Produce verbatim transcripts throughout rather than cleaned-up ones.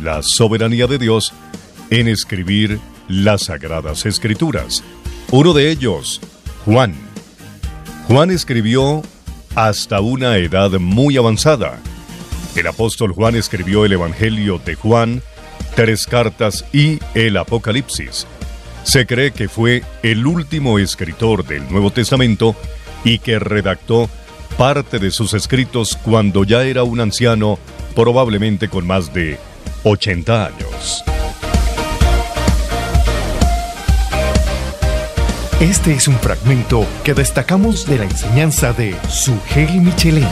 la soberanía de Dios en escribir las Sagradas Escrituras. Uno de ellos, Juan. Juan escribió hasta una edad muy avanzada. El apóstol Juan escribió el Evangelio de Juan, tres cartas y el Apocalipsis. Se cree que fue el último escritor del Nuevo Testamento y que redactó parte de sus escritos cuando ya era un anciano, probablemente con más de ochenta años. Este es un fragmento que destacamos de la enseñanza de Sugel Michelén.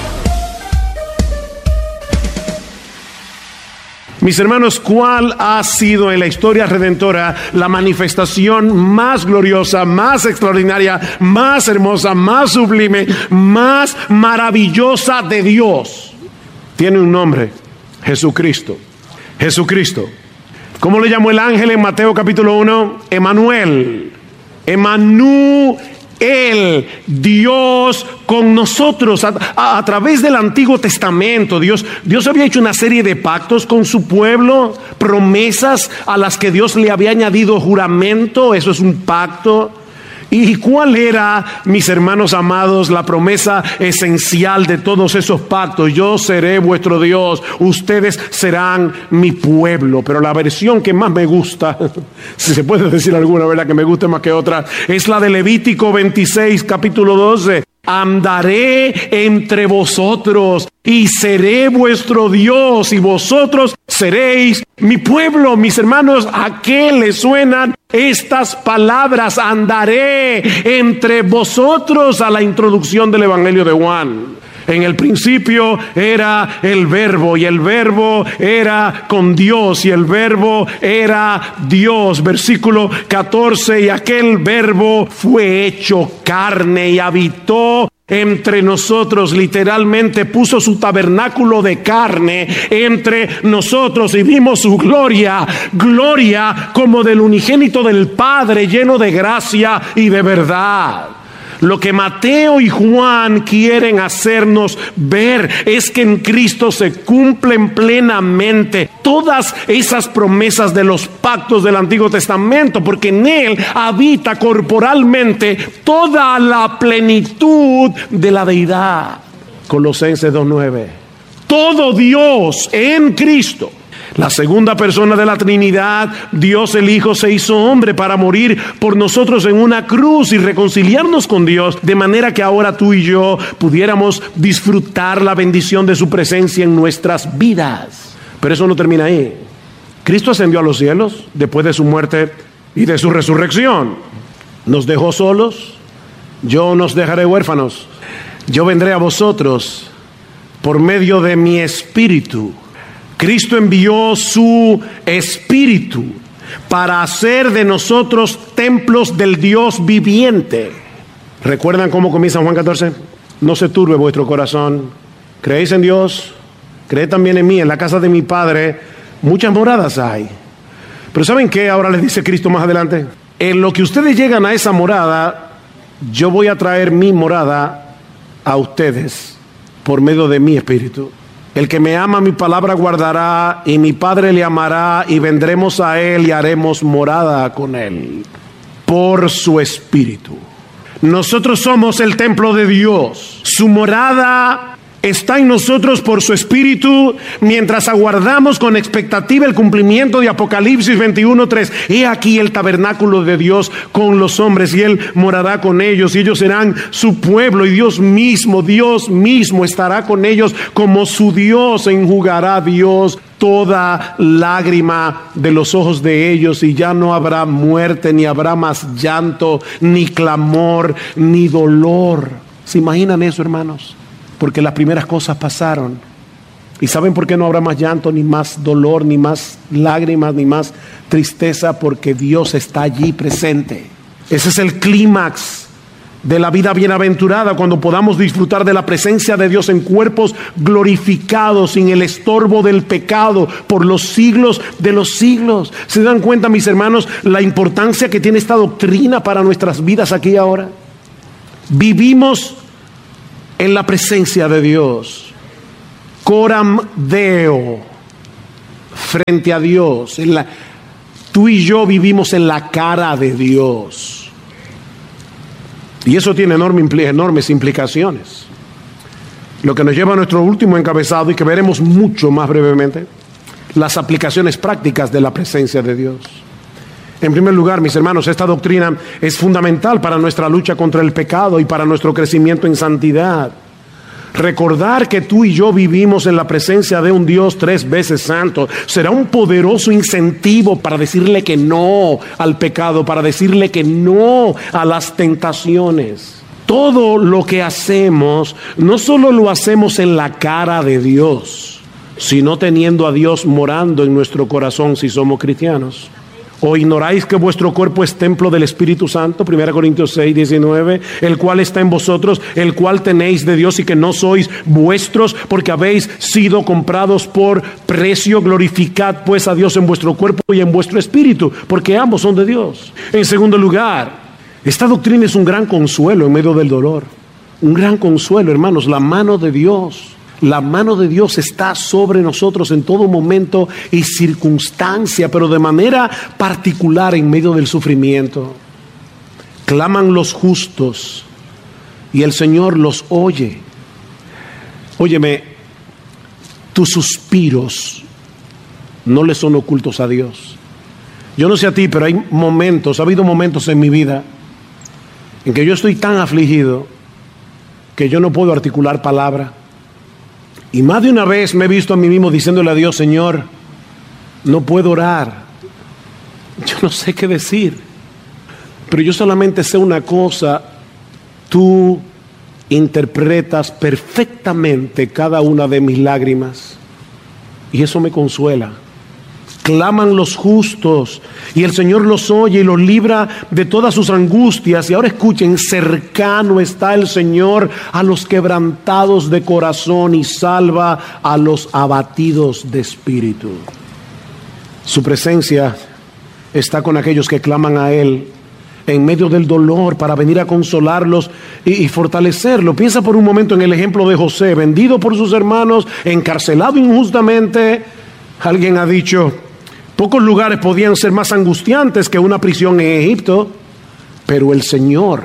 Mis hermanos, ¿cuál ha sido en la historia redentora la manifestación más gloriosa, más extraordinaria, más hermosa, más sublime, más maravillosa de Dios? Tiene un nombre: Jesucristo. Jesucristo. ¿Cómo le llamó el ángel en Mateo capítulo uno? Emanuel. Emanuel, Dios con nosotros. A, a, a través del Antiguo Testamento, Dios, Dios había hecho una serie de pactos con su pueblo, promesas a las que Dios le había añadido juramento. Eso es un pacto. ¿Y cuál era, mis hermanos amados, la promesa esencial de todos esos pactos? Yo seré vuestro Dios, ustedes serán mi pueblo. Pero la versión que más me gusta, si se puede decir alguna, ¿verdad?, que me guste más que otra, es la de Levítico veintiséis, capítulo doce. Andaré entre vosotros y seré vuestro Dios y vosotros seréis mi pueblo. Mis hermanos, ¿a qué le suenan estas palabras? Andaré entre vosotros, a la introducción del Evangelio de Juan. En el principio era el Verbo, y el Verbo era con Dios, y el Verbo era Dios. Versículo catorce, y aquel Verbo fue hecho carne y habitó entre nosotros. Literalmente puso su tabernáculo de carne entre nosotros y vimos su gloria, gloria como del unigénito del Padre, lleno de gracia y de verdad. Lo que Mateo y Juan quieren hacernos ver es que en Cristo se cumplen plenamente todas esas promesas de los pactos del Antiguo Testamento, porque en Él habita corporalmente toda la plenitud de la deidad. Colosenses dos nueve. Todo Dios en Cristo. La segunda persona de la Trinidad, Dios el Hijo, se hizo hombre para morir por nosotros en una cruz y reconciliarnos con Dios, de manera que ahora tú y yo pudiéramos disfrutar la bendición de su presencia en nuestras vidas. Pero eso no termina ahí. Cristo ascendió a los cielos después de su muerte y de su resurrección. ¿Nos dejó solos? Yo nos dejaré huérfanos. Yo vendré a vosotros por medio de mi Espíritu. Cristo envió su Espíritu para hacer de nosotros templos del Dios viviente. ¿Recuerdan cómo comienza Juan catorce? No se turbe vuestro corazón. ¿Creéis en Dios? Creed también en mí. En la casa de mi Padre muchas moradas hay. Pero ¿saben qué? Ahora les dice Cristo más adelante. En lo que ustedes llegan a esa morada, yo voy a traer mi morada a ustedes por medio de mi Espíritu. El que me ama, mi palabra guardará, y mi Padre le amará, y vendremos a él y haremos morada con él por su Espíritu. Nosotros somos el templo de Dios. Su morada está en nosotros por su Espíritu, mientras aguardamos con expectativa el cumplimiento de Apocalipsis veintiuno tres. He aquí el tabernáculo de Dios con los hombres, y Él morará con ellos, y ellos serán su pueblo, y Dios mismo, Dios mismo estará con ellos como su Dios. Enjugará Dios toda lágrima de los ojos de ellos, y ya no habrá muerte, ni habrá más llanto, ni clamor, ni dolor. ¿Se imaginan eso, hermanos? Porque las primeras cosas pasaron. ¿Y saben por qué no habrá más llanto, ni más dolor, ni más lágrimas, ni más tristeza? Porque Dios está allí presente. Ese es el clímax de la vida bienaventurada, cuando podamos disfrutar de la presencia de Dios en cuerpos glorificados, sin el estorbo del pecado, por los siglos de los siglos. ¿Se dan cuenta, mis hermanos, la importancia que tiene esta doctrina para nuestras vidas aquí y ahora? Vivimos en la presencia de Dios. Coram Deo. frente a Dios. En la, tú y yo vivimos en la cara de Dios. Y eso tiene enorme, enormes implicaciones. Lo que nos lleva a nuestro último encabezado, y que veremos mucho más brevemente, las aplicaciones prácticas de la presencia de Dios. En primer lugar, mis hermanos, esta doctrina es fundamental para nuestra lucha contra el pecado y para nuestro crecimiento en santidad. Recordar que tú y yo vivimos en la presencia de un Dios tres veces santo será un poderoso incentivo para decirle que no al pecado, para decirle que no a las tentaciones. Todo lo que hacemos, no solo lo hacemos en la cara de Dios, sino teniendo a Dios morando en nuestro corazón si somos cristianos. ¿O ignoráis que vuestro cuerpo es templo del Espíritu Santo? primera Corintios seis, diecinueve, el cual está en vosotros, el cual tenéis de Dios y que no sois vuestros, porque habéis sido comprados por precio. Glorificad pues a Dios en vuestro cuerpo y en vuestro espíritu, porque ambos son de Dios. En segundo lugar, esta doctrina es un gran consuelo en medio del dolor. Un gran consuelo, hermanos, la mano de Dios. La mano de Dios está sobre nosotros en todo momento y circunstancia, pero de manera particular en medio del sufrimiento. Claman los justos y el Señor los oye. Óyeme, tus suspiros no le son ocultos a Dios. Yo no sé a ti, pero hay momentos, ha habido momentos en mi vida en que yo estoy tan afligido que yo no puedo articular palabra. Y más de una vez me he visto a mí mismo diciéndole a Dios: Señor, no puedo orar, yo no sé qué decir, pero yo solamente sé una cosa: tú interpretas perfectamente cada una de mis lágrimas, y eso me consuela. Claman los justos y el Señor los oye y los libra de todas sus angustias. Y ahora escuchen: cercano está el Señor a los quebrantados de corazón y salva a los abatidos de espíritu. Su presencia está con aquellos que claman a Él en medio del dolor para venir a consolarlos y, y fortalecerlos. Piensa por un momento en el ejemplo de José, vendido por sus hermanos, encarcelado injustamente. Alguien ha dicho: pocos lugares podían ser más angustiantes que una prisión en Egipto, pero el Señor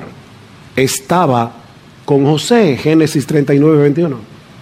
estaba con José. Génesis treinta y nueve, veintiuno.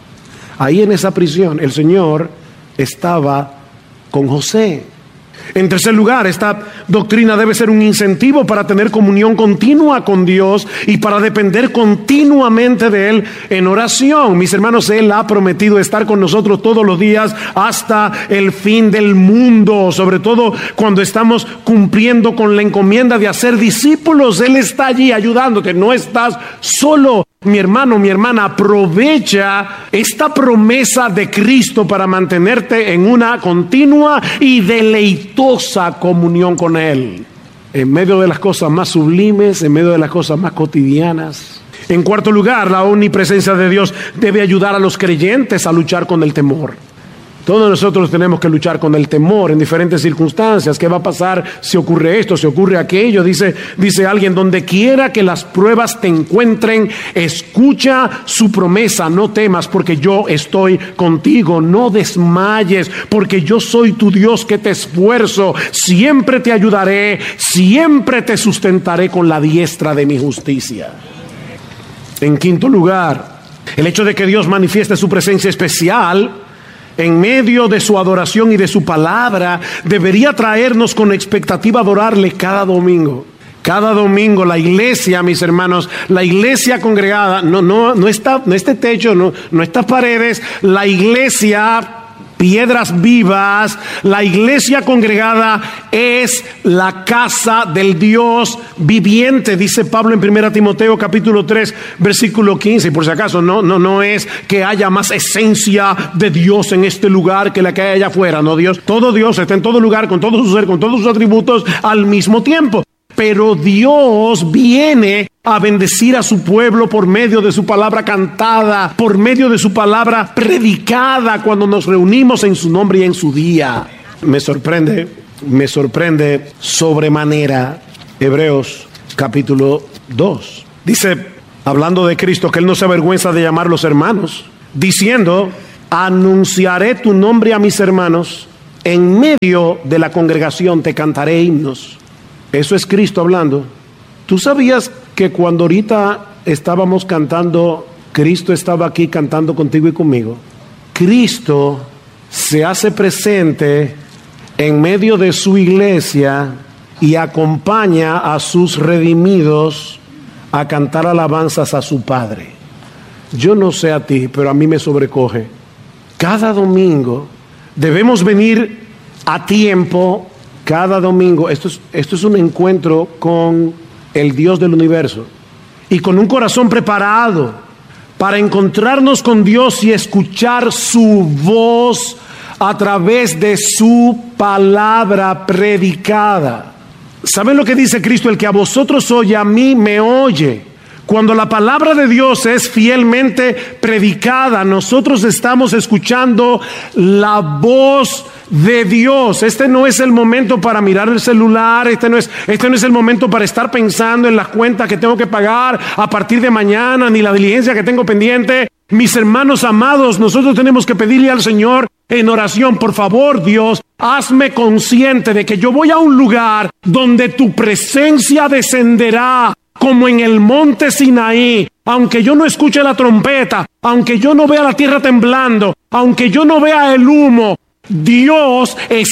Ahí en esa prisión el Señor estaba con José. En tercer lugar, esta doctrina debe ser un incentivo para tener comunión continua con Dios y para depender continuamente de Él en oración. Mis hermanos, Él ha prometido estar con nosotros todos los días hasta el fin del mundo, sobre todo cuando estamos cumpliendo con la encomienda de hacer discípulos. Él está allí ayudándote, no estás solo. Mi hermano, mi hermana, aprovecha esta promesa de Cristo para mantenerte en una continua y deleitosa comunión con Él, en medio de las cosas más sublimes, en medio de las cosas más cotidianas. En cuarto lugar, la omnipresencia de Dios debe ayudar a los creyentes a luchar con el temor. Todos nosotros tenemos que luchar con el temor en diferentes circunstancias. ¿Qué va a pasar si ocurre esto, si ocurre aquello? Dice, dice alguien: donde quiera que las pruebas te encuentren, escucha su promesa. No temas, porque yo estoy contigo. No desmayes, porque yo soy tu Dios que te esfuerzo. Siempre te ayudaré, siempre te sustentaré con la diestra de mi justicia. En quinto lugar, el hecho de que Dios manifieste su presencia especial en medio de su adoración y de su palabra debería traernos con expectativa adorarle cada domingo. Cada domingo la iglesia, mis hermanos, la iglesia congregada, no, no, no está, no este techo, no, no estas paredes, la iglesia, piedras vivas, la iglesia congregada es la casa del Dios viviente, dice Pablo en primera Timoteo capítulo tres, versículo quince. Y por si acaso, no, no, no es que haya más esencia de Dios en este lugar que la que hay allá afuera, no. Dios, todo Dios está en todo lugar, con todo su ser, con todos sus atributos al mismo tiempo. Pero Dios viene a bendecir a su pueblo por medio de su palabra cantada, por medio de su palabra predicada, cuando nos reunimos en su nombre y en su día. Me sorprende, me sorprende sobremanera Hebreos capítulo dos. Dice, hablando de Cristo, que Él no se avergüenza de llamarlos hermanos, diciendo: anunciaré tu nombre a mis hermanos, en medio de la congregación te cantaré himnos. Eso es Cristo hablando. ¿Tú sabías que cuando ahorita estábamos cantando, Cristo estaba aquí cantando contigo y conmigo? Cristo se hace presente en medio de su iglesia y acompaña a sus redimidos a cantar alabanzas a su Padre. Yo no sé a ti, pero a mí me sobrecoge. Cada domingo debemos venir a tiempo, cada domingo. Esto es, esto es un encuentro con el Dios del universo y con un corazón preparado para encontrarnos con Dios y escuchar su voz a través de su palabra predicada. ¿Saben lo que dice Cristo? El que a vosotros oye, a mí me oye. Cuando la palabra de Dios es fielmente predicada, nosotros estamos escuchando la voz de Dios. Este no es el momento para mirar el celular, este no es, este no es el momento para estar pensando en las cuentas que tengo que pagar a partir de mañana, ni la diligencia que tengo pendiente. Mis hermanos amados, nosotros tenemos que pedirle al Señor en oración: por favor, Dios, hazme consciente de que yo voy a un lugar donde tu presencia descenderá como en el monte Sinaí. Aunque yo no escuche la trompeta, aunque yo no vea la tierra temblando, aunque yo no vea el humo, Dios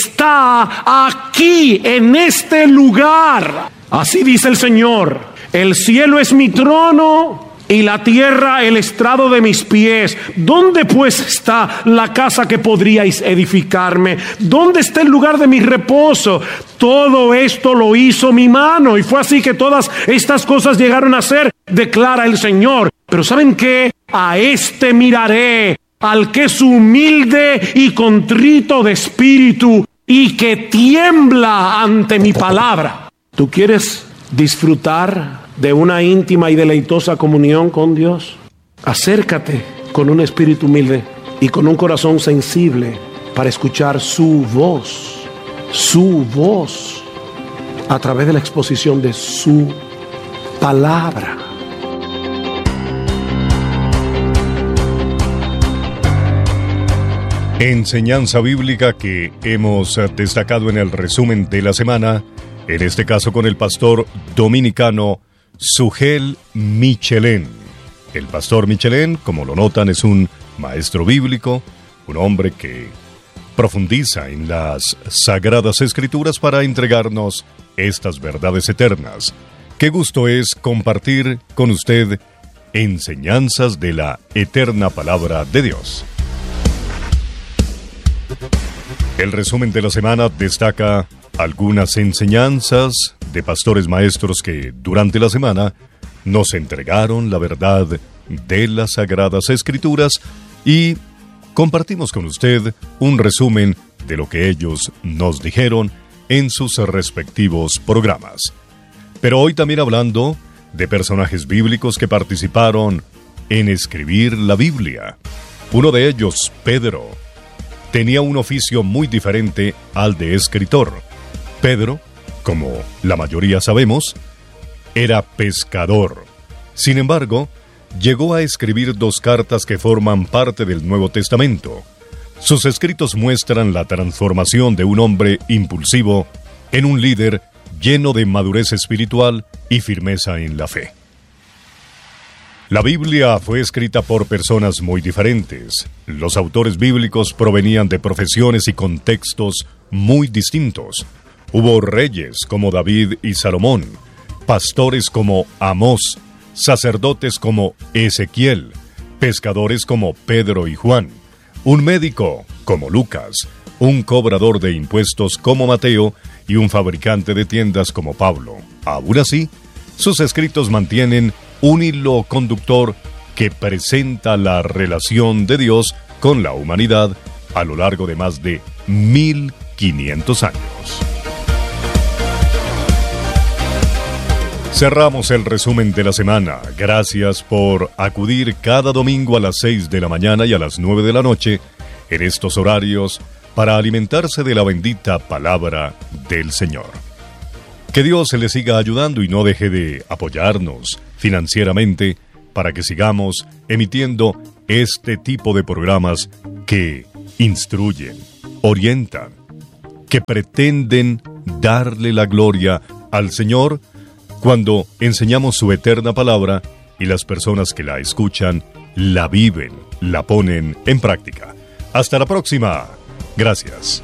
está aquí en este lugar. Así dice el Señor: el cielo es mi trono y la tierra el estrado de mis pies. ¿Dónde pues está la casa que podríais edificarme? ¿Dónde está el lugar de mi reposo? Todo esto lo hizo mi mano, y fue así que todas estas cosas llegaron a ser, declara el Señor. Pero ¿saben qué? A este miraré, al que es humilde y contrito de espíritu y que tiembla ante mi palabra. ¿Tú quieres disfrutar de una íntima y deleitosa comunión con Dios? Acércate con un espíritu humilde y con un corazón sensible para escuchar su voz, su voz a través de la exposición de su palabra. Enseñanza bíblica que hemos destacado en el resumen de la semana, en este caso con el pastor dominicano Sugel Michelén. El pastor Michelén, como lo notan, es un maestro bíblico, un hombre que profundiza en las Sagradas Escrituras para entregarnos estas verdades eternas. Qué gusto es compartir con usted enseñanzas de la eterna palabra de Dios. El resumen de la semana destaca algunas enseñanzas de pastores maestros que durante la semana nos entregaron la verdad de las Sagradas Escrituras y compartimos con usted un resumen de lo que ellos nos dijeron en sus respectivos programas. Pero hoy también hablando de personajes bíblicos que participaron en escribir la Biblia. Uno de ellos, Pedro, tenía un oficio muy diferente al de escritor. Pedro, como la mayoría sabemos, era pescador. Sin embargo, llegó a escribir dos cartas que forman parte del Nuevo Testamento. Sus escritos muestran la transformación de un hombre impulsivo en un líder lleno de madurez espiritual y firmeza en la fe. La Biblia fue escrita por personas muy diferentes. Los autores bíblicos provenían de profesiones y contextos muy distintos. Hubo reyes como David y Salomón, pastores como Amós, sacerdotes como Ezequiel, pescadores como Pedro y Juan, un médico como Lucas, un cobrador de impuestos como Mateo y un fabricante de tiendas como Pablo. Aún así, sus escritos mantienen un hilo conductor que presenta la relación de Dios con la humanidad a lo largo de más de mil quinientos años. Cerramos el resumen de la semana. Gracias por acudir cada domingo a las seis de la mañana y a las nueve de la noche en estos horarios para alimentarse de la bendita palabra del Señor. Que Dios se le siga ayudando y no deje de apoyarnos financieramente para que sigamos emitiendo este tipo de programas que instruyen, orientan, que pretenden darle la gloria al Señor cuando enseñamos su eterna palabra y las personas que la escuchan la viven, la ponen en práctica. Hasta la próxima. Gracias.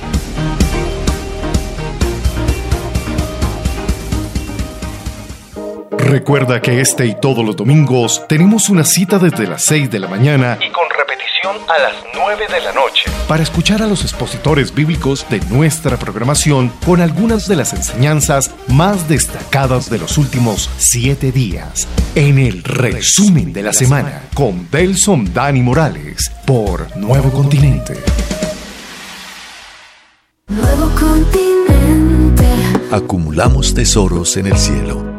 Recuerda que este y todos los domingos tenemos una cita desde las seis de la mañana y con repetición a las nueve de la noche para escuchar a los expositores bíblicos de nuestra programación con algunas de las enseñanzas más destacadas de los últimos siete días en el resumen de la semana con Belson Dani Morales por Nuevo Continente. Nuevo Continente. Acumulamos tesoros en el cielo.